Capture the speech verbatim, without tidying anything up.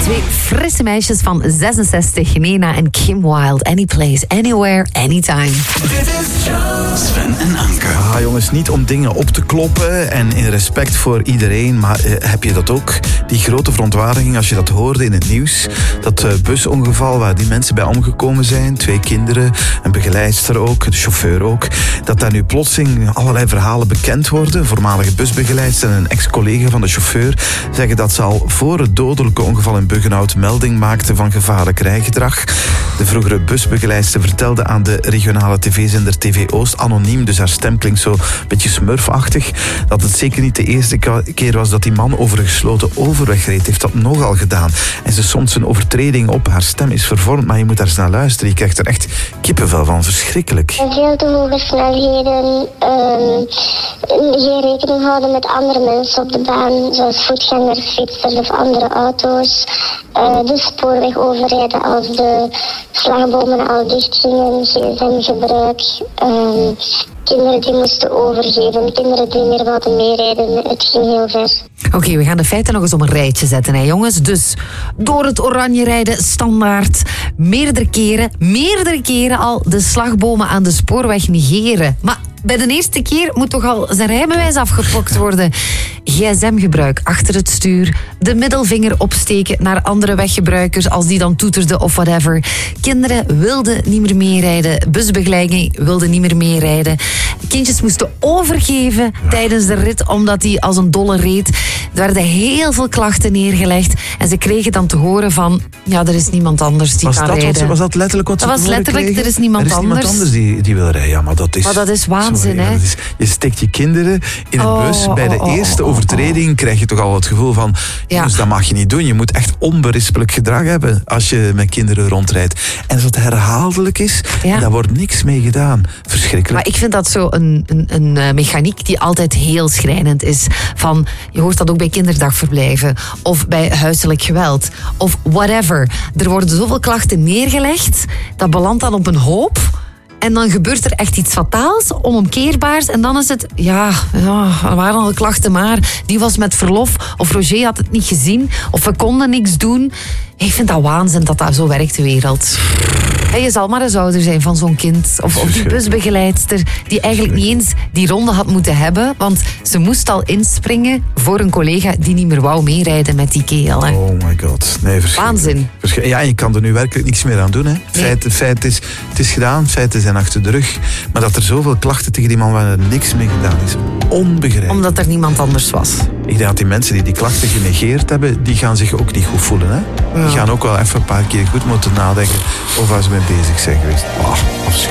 Twee frisse meisjes van zesenzestig, Nena en Kim Wilde. Any place, anywhere, anytime. Dit is Sven en Anke. Ah, jongens, niet om dingen op te kloppen en in respect voor iedereen, maar eh, heb je dat ook? Die grote verontwaardiging als je dat hoorde in het nieuws. Dat uh, busongeval waar die mensen bij omgekomen zijn. Twee kinderen, een begeleidster ook, de chauffeur ook. Dat daar nu plotseling allerlei verhalen bekend worden. Voormalige busbegeleidster en een ex-collega van de chauffeur zeggen dat ze al voor het dodelijke ongeval in Buggenhout melding maakte van gevaarlijk rijgedrag. De vroegere busbegeleidster vertelde aan de regionale tv-zender T V Oost, anoniem, dus haar stem klinkt zo een beetje smurfachtig, dat het zeker niet de eerste keer was dat die man over een gesloten overweg reed. Heeft dat nogal gedaan. En ze soms een overtreding op. Haar stem is vervormd, maar je moet daar eens naar luisteren. Je krijgt er echt kippenvel van. Verschrikkelijk. Veel te hoge snelheden. Um, geen rekening houden met andere mensen op de baan, zoals voetgangers, fietsers of andere auto's. Uh, de spoorweg overrijden als de slagbomen al dichtgingen. G S M-gebruik. Um, kinderen die moesten overgeven. Kinderen die meer wilden meerijden. Het ging heel ver. Oké, okay, we gaan de feiten nog eens op een rijtje zetten, hè, jongens. Dus door het oranje rijden, standaard. Meerdere keren, meerdere keren al de slagbomen aan de spoorweg negeren. Maar bij de eerste keer moet toch al zijn rijbewijs afgepokt worden. G S M-gebruik achter het stuur. De middelvinger opsteken naar andere weggebruikers als die dan toeterden of whatever. Kinderen wilden niet meer meerijden. Busbegeleiding wilde niet meer meerijden. Kindjes moesten overgeven tijdens de rit omdat die als een dolle reed. Er werden heel veel klachten neergelegd. En ze kregen dan te horen van, ja, er is niemand anders die was kan dat rijden. Wat, was dat letterlijk wat ze dat was letterlijk, kregen? er is niemand er is anders. niemand anders die, die wil rijden. Ja, maar dat is, maar dat is waanzin, sorry, hè? Dat is, je steekt je kinderen in een oh, bus. Bij de oh, eerste oh, oh, overtreding krijg je toch al het gevoel van, ja. jongens, dat mag je niet doen. Je moet echt onberispelijk gedrag hebben als je met kinderen rondrijdt. En als het herhaaldelijk is, ja. daar wordt niks mee gedaan. Verschrikkelijk. Maar ik vind dat zo een, een, een mechaniek die altijd heel schrijnend is. Van, je hoort dat ook bij kinderdagverblijven of bij huiselijk geweld of whatever. Er worden zoveel klachten neergelegd, dat belandt dan op een hoop. En dan gebeurt er echt iets fataals, onomkeerbaars. En dan is het, ja, ja, er waren al klachten maar. Die was met verlof. Of Roger had het niet gezien. Of we konden niks doen. Ik vind dat waanzin dat dat zo werkt, de wereld. Hey, je zal maar eens ouder zijn van zo'n kind. Of, of die busbegeleidster die eigenlijk niet eens die ronde had moeten hebben. Want ze moest al inspringen voor een collega die niet meer wou meerijden met die keel. Hè. Oh my god. Nee, waanzin. Ja, je kan er nu werkelijk niks meer aan doen. Hè. Nee. Feit, feit is, het is gedaan, feiten zijn achter de rug. Maar dat er zoveel klachten tegen die man waar er niks mee gedaan is, onbegrijpelijk. Omdat er niemand anders was. Ik denk dat die mensen die die klachten genegeerd hebben, die gaan zich ook niet goed voelen. Hè? Ja. Die gaan ook wel even een paar keer goed moeten nadenken over waar ze mee bezig zijn geweest. Oh,